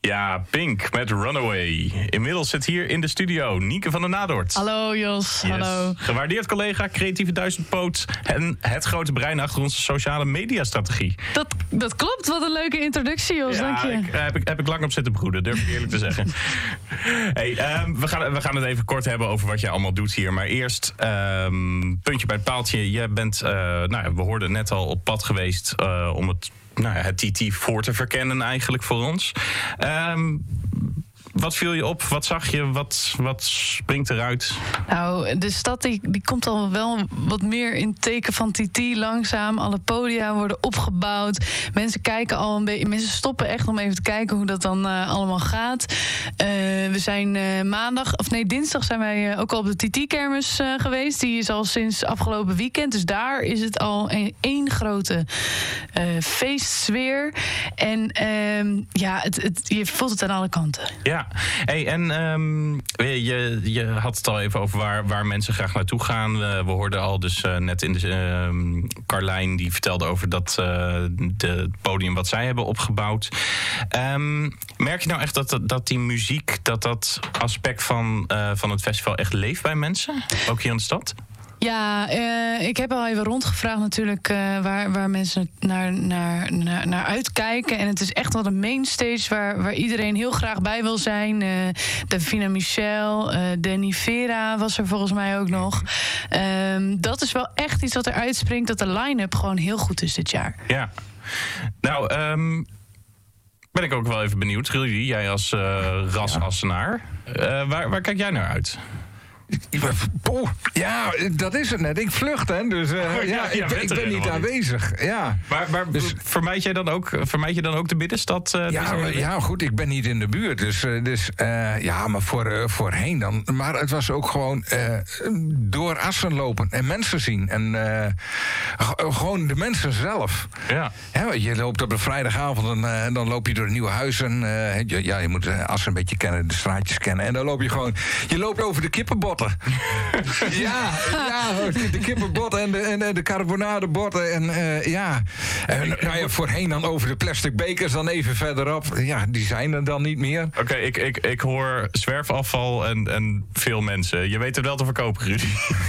Ja, Pink met Runaway. Inmiddels zit hier in de studio Nienke van der Nadoort. Hallo Jos, hallo. Gewaardeerd collega, creatieve duizendpoot en het grote brein achter onze sociale mediastrategie. Dat klopt, wat een leuke introductie Jos, dank je. Heb ik lang op zitten broeden, durf ik eerlijk te zeggen. Hey, we gaan het even kort hebben over wat je allemaal doet hier. Maar eerst, puntje bij het paaltje. Je bent, we hoorden net al op pad geweest om het TT voor te verkennen eigenlijk voor ons. Wat viel je op? Wat zag je? Wat springt eruit? Nou, de stad die komt al wel wat meer in teken van TT langzaam. Alle podia worden opgebouwd. Mensen kijken al een beetje. Mensen stoppen echt om even te kijken hoe dat dan allemaal gaat. We zijn dinsdag zijn wij ook al op de TT-kermis geweest. Die is al sinds afgelopen weekend. Dus daar is het al één grote feestsfeer. En je voelt het aan alle kanten. Ja. Hey, en je had het al even over waar mensen graag naartoe gaan. We hoorden al dus net in de Carlijn, die vertelde over het podium wat zij hebben opgebouwd. Merk je nou echt dat die muziek, dat aspect van het festival echt leeft bij mensen? Ook hier in de stad? Ja, ik heb al even rondgevraagd natuurlijk waar mensen naar uitkijken. En het is echt wel de mainstage waar iedereen heel graag bij wil zijn. Davina Michel, Danny Vera was er volgens mij ook nog. Dat is wel echt iets wat er uitspringt, dat de line-up gewoon heel goed is dit jaar. Ja, nou, ben ik ook wel even benieuwd. Rudy, jij als ras-Assenaar, waar kijk jij naar uit? Ja, dat is het net. Ik vlucht, hè. Dus ik ben niet aanwezig. Ja. Maar dus, vermijd je dan ook de binnenstad? Goed, ik ben niet in de buurt. Maar voorheen dan. Maar het was ook gewoon door Assen lopen en mensen zien. En gewoon de mensen zelf. Ja. Je loopt op een vrijdagavond en dan loop je door de nieuwe huizen. Je moet Assen een beetje kennen, de straatjes kennen. En dan loop je gewoon... Je loopt over de kippenbotten. De kippenbotten en de carbonadebotten. Voorheen dan over de plastic bekers, dan even verderop. Ja, die zijn er dan niet meer. Oké, ik hoor zwerfafval en veel mensen. Je weet het wel te verkopen, Rudy.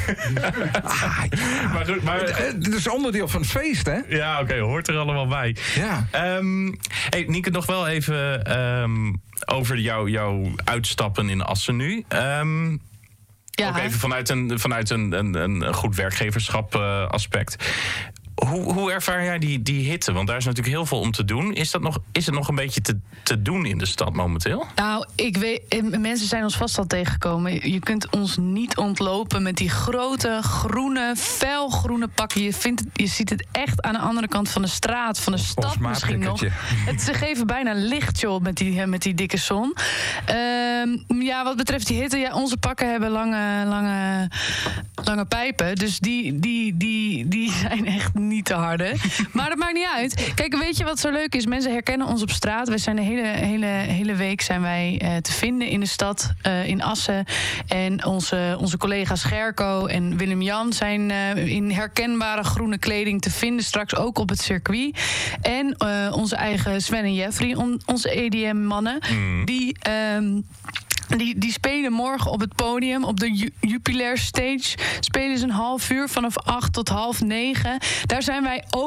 Maar goed, het is onderdeel van het feest, hè? Ja, oké, hoort er allemaal bij. Ja. Nienke, nog wel even over jouw uitstappen in Assen nu. Ook even vanuit een goed werkgeverschap aspect. Hoe ervaar jij die hitte? Want daar is natuurlijk heel veel om te doen. Is het nog een beetje te doen in de stad momenteel? Nou, ik weet, mensen zijn ons vast al tegengekomen. Je kunt ons niet ontlopen met die grote, felgroene pakken. Je ziet het echt aan de andere kant van de straat, van de stad misschien nog. Ze geven bijna licht, joh, met die dikke zon. Wat betreft die hitte, onze pakken hebben lange pijpen. Dus die zijn echt niet te harde. Maar dat maakt niet uit. Kijk, weet je wat zo leuk is? Mensen herkennen ons op straat. We zijn de hele week zijn wij te vinden in de stad, in Assen. En onze collega's Gerco en Willem-Jan zijn in herkenbare groene kleding te vinden. Straks ook op het circuit. En onze eigen Sven en Jeffrey, onze EDM-mannen. Die spelen morgen op het podium, op de Jupiler Stage. Spelen ze een half uur, vanaf 8 tot half 9. Daar zijn wij ook